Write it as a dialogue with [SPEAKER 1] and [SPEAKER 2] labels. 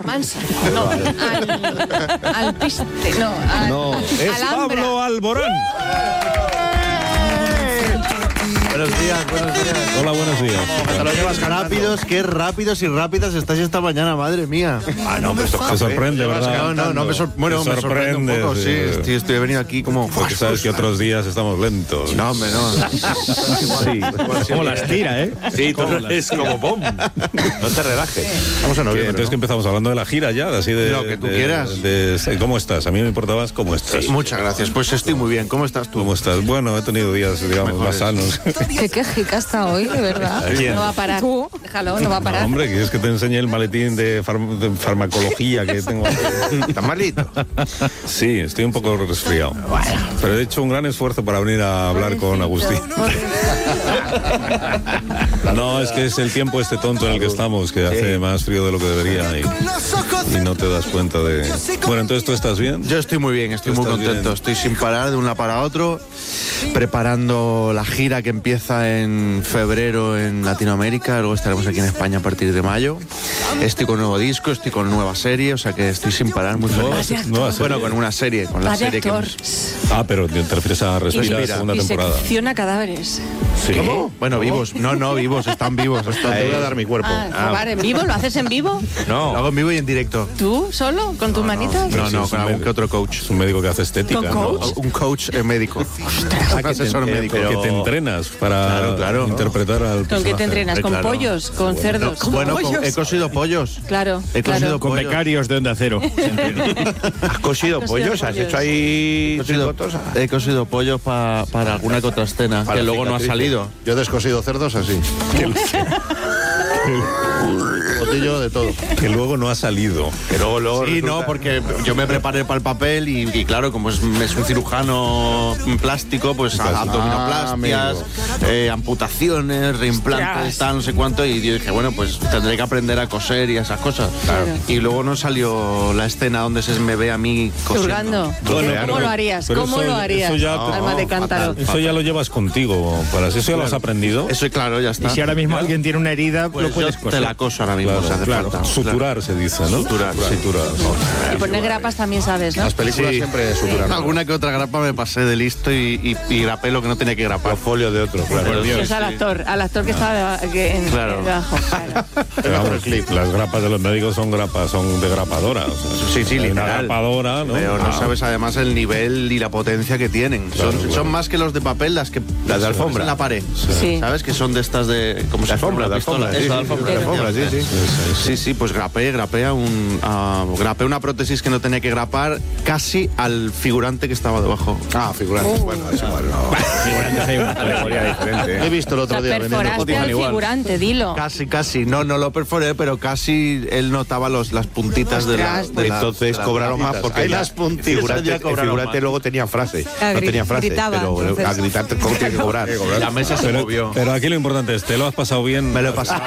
[SPEAKER 1] Mansa. No, al piste. No,
[SPEAKER 2] es
[SPEAKER 1] Alhambra.
[SPEAKER 2] Pablo Alborán.
[SPEAKER 3] Buenos días.
[SPEAKER 2] Hola, buenos días.
[SPEAKER 3] Te lo llevas rápidos, qué rápidos y rápidas estáis esta mañana, madre mía.
[SPEAKER 2] No, pero te sorprende, ¿verdad?
[SPEAKER 3] No, me sorprende un poco, sí. Estoy venido aquí como...
[SPEAKER 2] Porque sabes que otros días estamos lentos.
[SPEAKER 3] No, hombre, no.
[SPEAKER 2] Sí.
[SPEAKER 4] Como las tira, ¿eh?
[SPEAKER 2] Sí, todo es como bom.
[SPEAKER 3] No te relajes. Vamos a noviembre,
[SPEAKER 2] Entonces que empezamos hablando de la gira ya, así de...
[SPEAKER 3] Lo que tú quieras.
[SPEAKER 2] ¿Cómo estás? A mí me importaba cómo estás.
[SPEAKER 3] Sí, muchas gracias. Pues estoy muy bien. ¿Cómo estás tú?
[SPEAKER 2] ¿Cómo estás? Bueno, he tenido días, digamos, más sanos.
[SPEAKER 1] Qué quejica está hoy, de verdad.
[SPEAKER 2] ¿Quién?
[SPEAKER 1] No va a parar. Tú, déjalo, no va a parar.
[SPEAKER 2] No, hombre, ¿quieres que te enseñe el maletín de farmacología que tengo aquí?
[SPEAKER 3] ¿Estás malito?
[SPEAKER 2] Sí, estoy un poco resfriado. Pero he hecho un gran esfuerzo para venir a hablar con Agustín. No, es que es el tiempo este tonto en el que estamos, que hace más frío de lo que debería y no te das cuenta de... Bueno, entonces, ¿tú estás bien?
[SPEAKER 3] Yo estoy muy bien, estoy muy contento.
[SPEAKER 2] Bien.
[SPEAKER 3] Estoy sin parar de un lado para otro, preparando la gira que empieza en febrero en Latinoamérica, luego estaremos aquí en España a partir de mayo. Estoy con nuevo disco, estoy con nueva serie, o sea que estoy sin parar, muy feliz. Bueno, con una serie, con la serie que...
[SPEAKER 2] Pero te refieres a Respira, la segunda temporada.
[SPEAKER 1] Disecciona cadáveres.
[SPEAKER 2] Sí.
[SPEAKER 3] ¿Cómo? Bueno, vivos. No, vivos, están vivos.
[SPEAKER 4] Te voy a dar mi cuerpo.
[SPEAKER 1] ¿En vivo? ¿Lo haces en vivo?
[SPEAKER 3] No. Lo hago en vivo y en directo.
[SPEAKER 1] ¿Tú solo? ¿Con tus manitas?
[SPEAKER 3] No, con algún que otro coach.
[SPEAKER 2] Es un médico que hace estética,
[SPEAKER 1] ¿Con coach?
[SPEAKER 2] ¿no?
[SPEAKER 3] Un coach médico. Un asesor médico.
[SPEAKER 2] Que te entrenas para interpretar al personaje.
[SPEAKER 1] ¿Con qué te entrenas? ¿Con pollos? ¿Con cerdos?
[SPEAKER 3] Bueno, he cosido pollos.
[SPEAKER 1] Claro.
[SPEAKER 3] He cosido
[SPEAKER 4] Con
[SPEAKER 3] pollos.
[SPEAKER 4] becarios de Onda Cero.
[SPEAKER 5] ¿Has cosido pollos? ¿Has hecho ahí
[SPEAKER 3] He cosido pollos para alguna que otra escena que luego no ha salido.
[SPEAKER 5] Yo he descosido cerdos así. Botillo de todo.
[SPEAKER 2] Que luego no ha salido.
[SPEAKER 5] Que luego
[SPEAKER 3] Sí, no, porque yo me preparé para el papel y claro, como es un cirujano plástico, pues abdominoplastias, amputaciones, reimplantes, tal, no sé cuánto, y yo dije, bueno, pues tendré que aprender a coser y esas cosas. Claro. Y luego no salió la escena donde se me ve a mí cosiendo.
[SPEAKER 1] ¿Cómo lo harías? ¿Cómo lo harías? Alma de cántaro.
[SPEAKER 2] Eso ya lo llevas contigo, para eso ya lo has aprendido.
[SPEAKER 3] Eso, claro, ya está.
[SPEAKER 4] Y si ahora mismo alguien tiene una herida,
[SPEAKER 3] pues
[SPEAKER 4] lo puedes
[SPEAKER 3] yo
[SPEAKER 4] coser.
[SPEAKER 3] te la coso ahora mismo.
[SPEAKER 2] Claro. Suturar se dice, ¿no?
[SPEAKER 3] Suturar.
[SPEAKER 1] Y poner grapas también sabes, ¿no?
[SPEAKER 5] Las películas siempre suturan.
[SPEAKER 3] Alguna que otra grapa me pasé de listo y grapé lo que no tenía que grapar.
[SPEAKER 5] Los folios de otro, claro.
[SPEAKER 1] Es al actor que estaba debajo. Claro.
[SPEAKER 2] Pero vamos, las grapas de los médicos son de grapadora. O sea,
[SPEAKER 3] Sí,
[SPEAKER 2] hay
[SPEAKER 3] literal.
[SPEAKER 2] una grapadora, ¿no?
[SPEAKER 3] Pero no sabes además el nivel y la potencia que tienen. Son más que los de papel, las de alfombra en la pared.
[SPEAKER 1] Sí.
[SPEAKER 3] ¿Sabes? Que son de estas de... como si fuera una pistola. Eso, de alfombra. Sí, pues grapé una prótesis que no tenía que grapar casi al figurante que estaba debajo.
[SPEAKER 5] Figurante. Bueno, eso
[SPEAKER 4] Figurantes hay una categoría diferente.
[SPEAKER 5] He visto el otro día vendiendo
[SPEAKER 1] Perforaste al figurante, dilo.
[SPEAKER 3] Casi. No lo perforé, pero casi él notaba las puntitas de la...
[SPEAKER 5] Entonces cobraron más porque
[SPEAKER 3] hay las puntitas.
[SPEAKER 5] el figurante luego tenía frase. No tenía frase,
[SPEAKER 1] gritaba,
[SPEAKER 5] pero
[SPEAKER 1] entonces.
[SPEAKER 5] a gritar cómo tiene que cobrar.
[SPEAKER 3] La mesa se movió.
[SPEAKER 2] Pero aquí lo importante es, ¿te lo has pasado bien?
[SPEAKER 3] Me lo he pasado